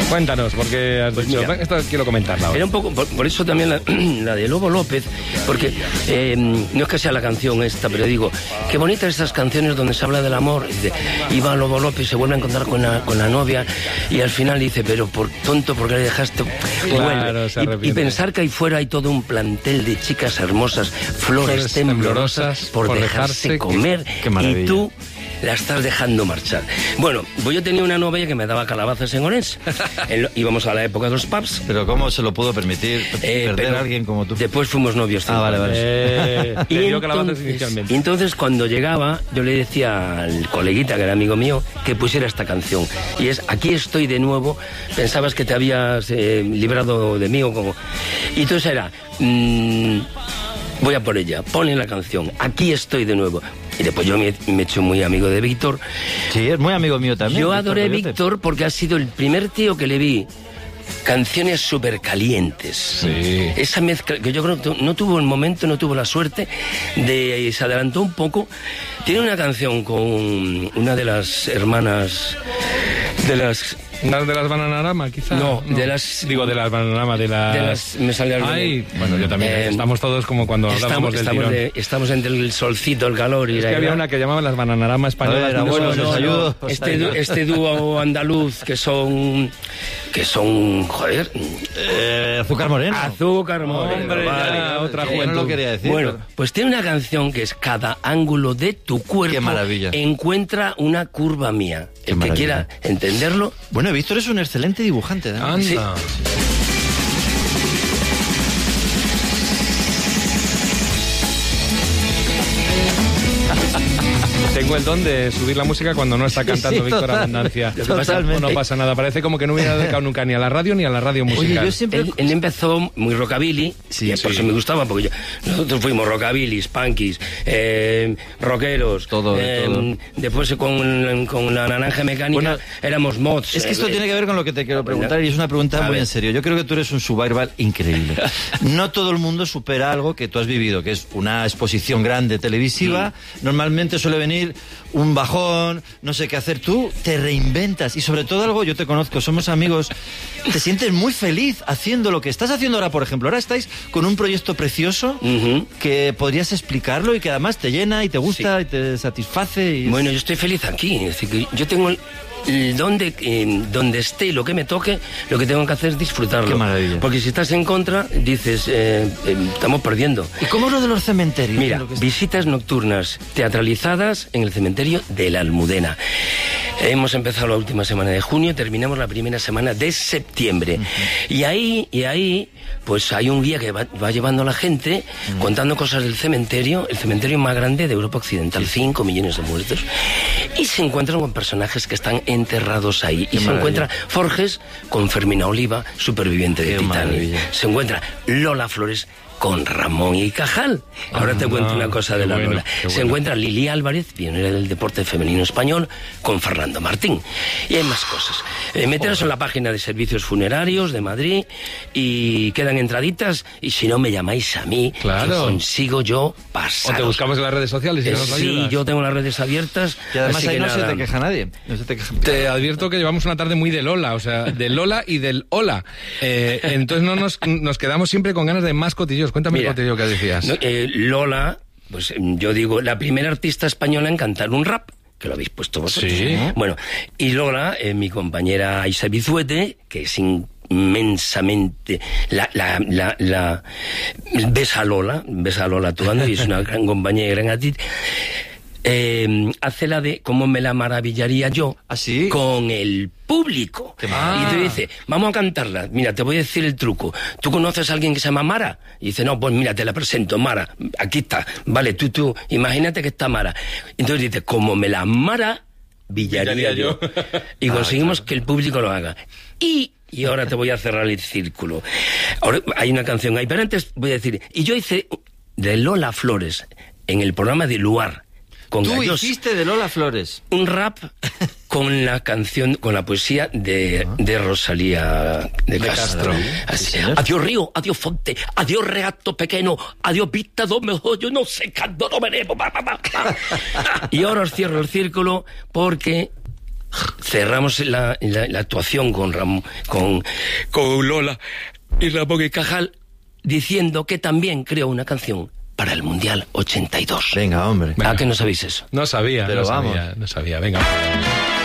Cuéntanos, porque has dicho, mira, esto quiero comentarla ahora. Era un poco, por eso también la de Lobo López, porque no es que sea la canción esta, pero digo, qué bonitas estas canciones donde se habla del amor. Iba Lobo López, se vuelve a encontrar con la novia y al final dice, pero por tonto, ¿por qué le dejaste? Claro, y pensar que ahí fuera hay todo un plantel de chicas hermosas, flores temblorosas por dejarse comer, y tú la estás dejando marchar. Bueno, pues yo tenía una novia que me daba calabazas en Orense. Íbamos a la época de los pubs. Pero ¿cómo se lo pudo permitir perder a alguien como tú? Después fuimos novios. Vale. Y dio calabazas inicialmente. Entonces, cuando llegaba, yo le decía al coleguita, que era amigo mío, que pusiera esta canción. Y es, aquí estoy de nuevo. Pensabas que te habías librado de mí o como... Y entonces era... voy a por ella, pone la canción, aquí estoy de nuevo. Y después yo me he hecho muy amigo de Víctor. Sí, es muy amigo mío también. Yo adoré a Víctor porque ha sido el primer tío que le vi canciones súper calientes. Sí. Esa mezcla, que yo creo que no tuvo el momento, no tuvo la suerte, se adelantó un poco. Tiene una canción con una de las hermanas, ¿Una de las Bananarama, quizá? No, de las... Digo, de las Bananarama, de las... me salió algo. Ay, bueno, yo también. Estamos todos como cuando hablábamos del tirón. Estamos entre el solcito, el calor y es que había una que llamaban las Bananarama españolas. Este dúo andaluz que son, joder... Azúcar Moreno. Azúcar Moreno. Hombre, vale, otra juventud. No lo quería decir. Bueno, pues tiene una canción que es Cada ángulo de tu cuerpo. Qué maravilla. Encuentra una curva mía. El que quiera entenderlo... Bueno, Víctor es un excelente dibujante, ¿no? Anda. Sí. Tengo el don de subir la música cuando no está cantando Víctor Abundancia. No pasa nada, parece como que no hubiera dedicado nunca ni a la radio ni a la radio musical. Oye, yo siempre... Él empezó muy rockabilly, sí, por eso me gustaba, porque nosotros fuimos rockabillys, punkies, rockeros. Todo. Después con la Naranja Mecánica éramos mods. Es que esto tiene que ver con lo que te quiero preguntar y es una pregunta muy en serio. Yo creo que tú eres un survival increíble. No todo el mundo supera algo que tú has vivido, que es una exposición grande televisiva. Normalmente suele venir un bajón, no sé qué hacer. Tú te reinventas y sobre todo algo, yo te conozco, somos amigos, te sientes muy feliz haciendo lo que estás haciendo ahora, por ejemplo. Ahora estáis con un proyecto precioso que podrías explicarlo y que además te llena y te gusta y te satisface. Bueno, yo estoy feliz aquí. Es decir, que yo tengo donde esté y lo que me toque, lo que tengo que hacer es disfrutarlo. Qué maravilla. Porque si estás en contra, dices, estamos perdiendo. ¿Y cómo es lo de los cementerios? Mira, visitas nocturnas teatralizadas en el cementerio de la Almudena. Hemos empezado la última semana de junio, terminamos la primera semana de septiembre. Y ahí, pues hay un guía que va llevando a la gente, contando cosas del cementerio, el cementerio más grande de Europa Occidental, 5 millones de muertos. Y se encuentran con personajes que están enterrados ahí. Y se encuentra Forges con Fermina Oliva, superviviente de Titanic. Se encuentra Lola Flores con Ramón y Cajal. Ahora te cuento una cosa de la Lola. Se encuentra Lili Álvarez, pionera del deporte femenino español, con Fernando Martín. Y hay más cosas. Meteros en la página de Servicios Funerarios de Madrid y quedan entraditas. Y si no, me llamáis a mí, que consigo yo pasar. O te buscamos en las redes sociales y nos ayudas. Sí, yo tengo las redes abiertas. Y además ahí no se te queja nadie. Te advierto que llevamos una tarde muy de Lola, o sea, de Lola y del hola. Entonces nos quedamos siempre con ganas de más cotillos. Cuéntame el cotillo que decías. Lola, pues yo digo, la primera artista española en cantar un rap, que lo habéis puesto vosotros. Sí. Bueno, y Lola, mi compañera Aisa Bizuete, que es inmensamente ves a Lola actuando y es una gran compañera y gran actriz. Hace la de cómo me la maravillaría yo con el público. Y te dice, vamos a cantarla. Mira, te voy a decir el truco. ¿Tú conoces a alguien que se llama Mara? Y dice, no, pues mira, te la presento, Mara. Aquí está. Vale, tú, imagínate que está Mara. Entonces dice, como me la maravillaría yo. Y conseguimos que el público lo haga. Y ahora te voy a cerrar el círculo. Ahora hay una canción ahí, pero antes voy a decir, y yo hice de Lola Flores en el programa de Luar. Tú hiciste de Lola Flores un rap con la canción, con la poesía de Rosalía de Castro. Así, adiós río, adiós fonte, adiós regato pequeño, adiós vista do mejor, yo no sé cuándo no veremos. Y ahora os cierro el círculo porque cerramos la actuación con Lola y Ramón y Cajal, diciendo que también creó una canción para el Mundial 82. Venga, hombre. ¿A qué no sabéis eso? No sabía, pero no vamos. sabía, no sabía. Venga.